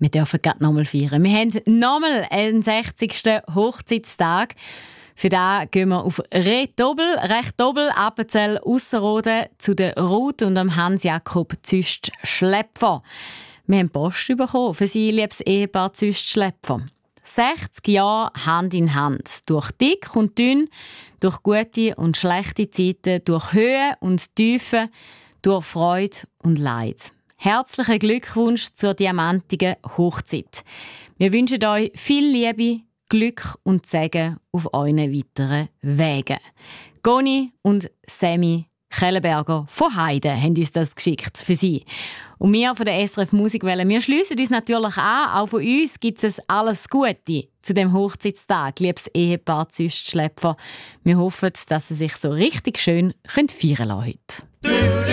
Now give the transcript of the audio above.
Wir dürfen gerade nochmal feiern. Wir haben nochmal einen 60. Hochzeitstag. Für das gehen wir auf recht doppel, Appenzell Ausserrhoden zu der Ruth und dem Hans-Jakob Züst-Schlepfer. Wir haben Post bekommen für Sie, liebes Ehepaar Züst-Schlepfer. 60 Jahre Hand in Hand. Durch dick und dünn, durch gute und schlechte Zeiten, durch Höhe und Tiefen, durch Freude und Leid. Herzlichen Glückwunsch zur diamantigen Hochzeit. Wir wünschen euch viel Liebe, Glück und Segen auf euren weiteren Wegen. Goni und Sammy Kellenberger von Heide haben uns das geschickt für Sie. Und wir von der SRF Musikwelle, wir schliessen uns natürlich an. Auch von uns gibt es alles Gute zu dem Hochzeitstag, liebes Ehepaar Züst-Schlepfer. Wir hoffen, dass Sie sich so richtig schön feiern lassen heute.